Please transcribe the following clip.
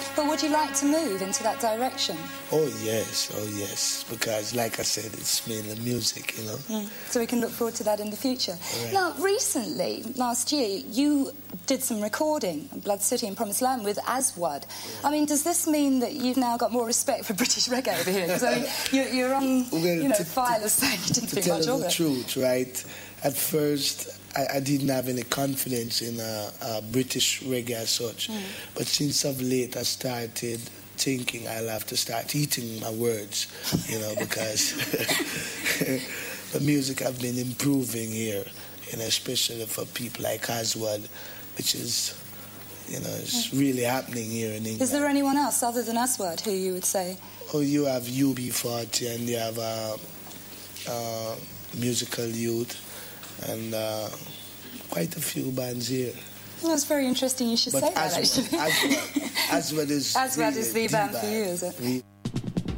But would you like to move into that direction? Oh yes, because like I said, it's mainly music, you know. So we can look forward to that in the future. Right. Now, recently, last year, you did some recording, Blood City and Promised Land, with Aswad. Yeah. I mean, does this mean that you've now got more respect for British reggae over here? Because, I mean, you're on, fire, saying you didn't think much of it. To tell the truth, right, at first, I didn't have any confidence in British reggae as such. But since of late, I started thinking I'll have to start eating my words, because the music have been improving here, especially for people like Aswad, which is, it's really happening here in England. Is there anyone else other than Aswad who you would say? Oh, you have UB40 and you have Musical Youth and quite a few bands here. Well, it's very interesting you should say that, actually. Aswad is the band for you, is it?